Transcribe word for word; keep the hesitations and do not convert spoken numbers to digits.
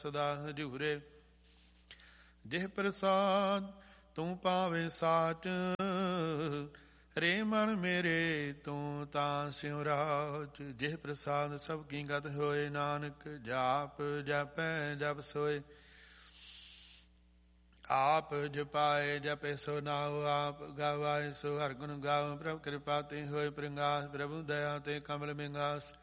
ਸਦਾ ਹਜੂਰੇ। ਜਿਹ ਪ੍ਰਸਾਦ ਤੂੰ ਪਾਵੇ ਸਾਚ, ਰੇ ਮਨ ਮੇਰੇ ਤੂੰ ਤਾਂ ਸਿਉ ਰਾਜ। ਜਿਹ ਪ੍ਰਸਾਦ ਸਭ ਕੀ ਗਤ ਹੋਏ, ਨਾਨਕ ਜਾਪ ਜਪੈ ਜਪ ਸੋਏ। ਆਪ ਜਪਾਏ ਜਪੇ ਸੋ ਨਾਉ, ਆਪ ਗਾਵਾਏ ਸੋ ਹਰਿ ਗੁਣ ਗਾਉ। ਪ੍ਰਭ ਕਿਰਪਾ ਤੇ ਹੋਏ ਪ੍ਰਗਾਸ, ਪ੍ਰਭੂ ਦਇਆ ਤੇ ਕਮਲ ਬਿੰਗਾਸ।